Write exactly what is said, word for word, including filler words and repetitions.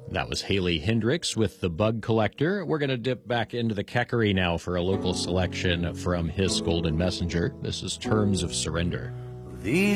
That was Haley Hendricks with The Bug Collector. We're going to dip back into the Keckery now for a local selection from Hiss Golden Messenger. This is Terms of Surrender. These